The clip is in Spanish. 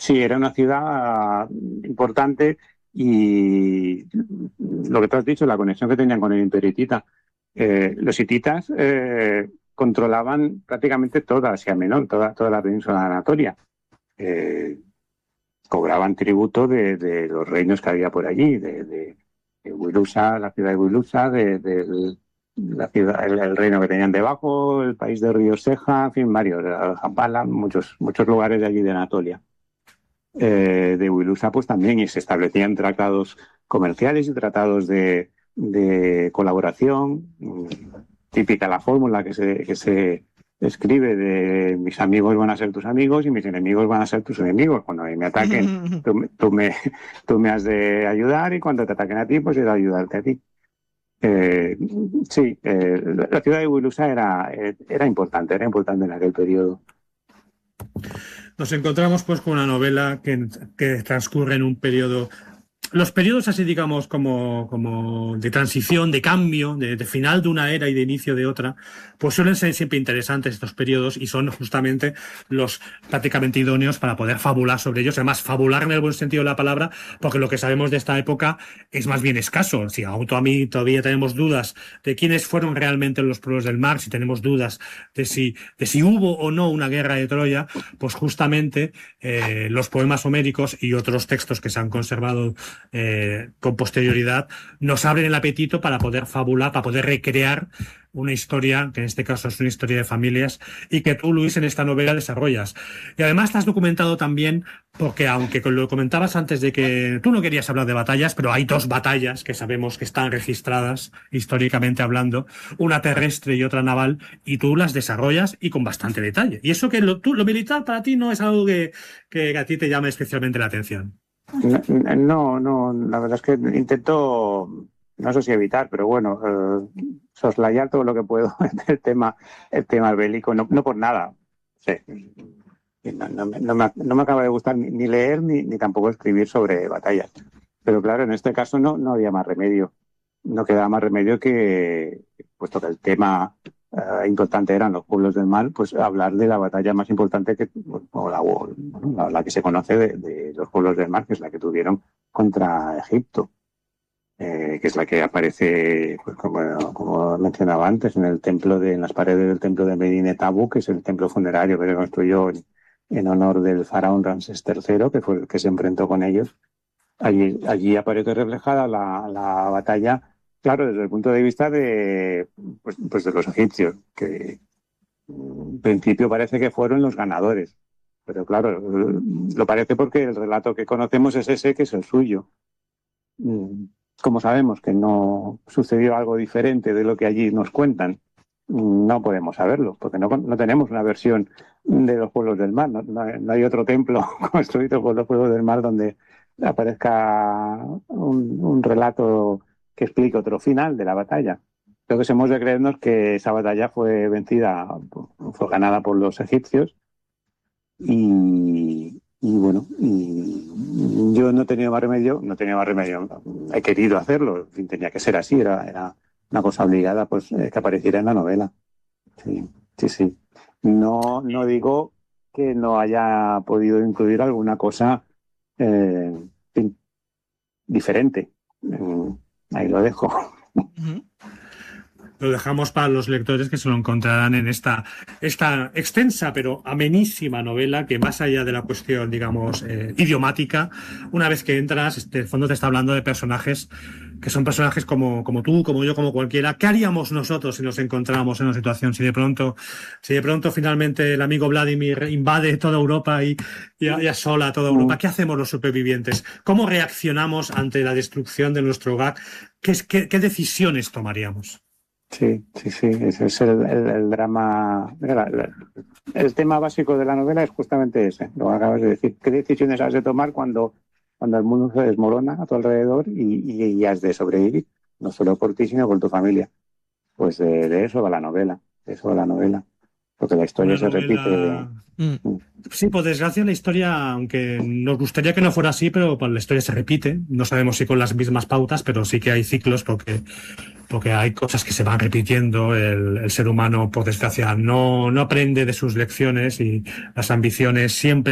Sí, era una ciudad importante y lo que tú has dicho, la conexión que tenían con el Imperio hitita. Los hititas controlaban prácticamente toda Asia Menor, toda la península de Anatolia. Eh, Cobraban tributo de los reinos que había por allí, de Wilusa, la ciudad de Wilusa, la ciudad, el reino que tenían debajo, el país de Río Seja, en fin, varios, Japala, muchos lugares de allí de Anatolia. De Wilusa pues también, y se establecían tratados comerciales y tratados de colaboración, típica la fórmula que se escribe de mis amigos van a ser tus amigos y mis enemigos van a ser tus enemigos. Cuando me ataquen, tú me has de ayudar, y cuando te ataquen a ti, pues yo he de ayudarte a ti. Sí, la ciudad de Wilusa era importante en aquel periodo. Nos encontramos pues con una novela que transcurre en un periodo. Los periodos así, digamos, como de transición, de cambio, de final de una era y de inicio de otra, pues suelen ser siempre interesantes estos periodos, y son justamente los prácticamente idóneos para poder fabular sobre ellos. Además, fabular en el buen sentido de la palabra, porque lo que sabemos de esta época es más bien escaso. Si a mí todavía tenemos dudas de quiénes fueron realmente los pueblos del mar, si tenemos dudas de si hubo o no una guerra de Troya, pues justamente los poemas homéricos y otros textos que se han conservado con posterioridad nos abren el apetito para poder fabular, para poder recrear una historia, que en este caso es una historia de familias, y que tú, Luis, en esta novela desarrollas. Y además te has documentado también, porque aunque lo comentabas antes de que tú no querías hablar de batallas, pero hay dos batallas que sabemos que están registradas históricamente hablando, una terrestre y otra naval, y tú las desarrollas y con bastante detalle. Y eso que lo militar para ti no es algo que a ti te llame especialmente la atención. No, la verdad es que intento, no sé si evitar, pero bueno, soslayar todo lo que puedo el tema bélico, no por nada. Sí. No me acaba de gustar ni leer ni tampoco escribir sobre batallas. Pero claro, en este caso no había más remedio. No quedaba más remedio que, puesto que el tema importante eran los pueblos del mar, pues hablar de la batalla más importante la que se conoce de los pueblos del mar, que es la que tuvieron contra Egipto, que es la que aparece, pues, como mencionaba antes, en las paredes del templo de Medinet Habu, que es el templo funerario que se construyó en honor del faraón Ramsés III, que fue el que se enfrentó con ellos. Allí aparece reflejada la batalla. Claro, desde el punto de vista de los egipcios, que en principio parece que fueron los ganadores. Pero claro, lo parece porque el relato que conocemos es ese, que es el suyo. Como sabemos que no sucedió algo diferente de lo que allí nos cuentan, no podemos saberlo, porque no tenemos una versión de los pueblos del mar. No hay otro templo construido por los pueblos del mar donde aparezca un relato que explique otro final de la batalla. Entonces hemos de creernos que esa batalla fue ganada por los egipcios, y bueno, y yo no he tenido más remedio, he querido hacerlo, en fin, tenía que ser así, era una cosa obligada, pues, que apareciera en la novela. Sí. No digo que no haya podido incluir alguna cosa diferente. Ahí lo dejo. Uh-huh. Lo dejamos para los lectores, que se lo encontrarán en esta extensa pero amenísima novela, que más allá de la cuestión, digamos, idiomática, una vez que entras, el fondo te está hablando de personajes que son personajes como tú, como yo, como cualquiera. ¿Qué haríamos nosotros si nos encontramos en una situación? Si de pronto finalmente el amigo Vladimir invade toda Europa y asola toda Europa, ¿qué hacemos los supervivientes? ¿Cómo reaccionamos ante la destrucción de nuestro hogar? ¿Qué decisiones tomaríamos? Sí, ese es el drama. El tema básico de la novela es justamente ese, lo que acabas de decir. ¿Qué decisiones has de tomar cuando el mundo se desmorona a tu alrededor y has de sobrevivir? No solo por ti, sino por tu familia. Pues de eso va la novela. Porque la historia se repite. Sí, por desgracia la historia, aunque nos gustaría que no fuera así, pero la historia se repite. No sabemos si con las mismas pautas, pero sí que hay ciclos, porque hay cosas que se van repitiendo. El ser humano, por desgracia, no aprende de sus lecciones, y las ambiciones siempre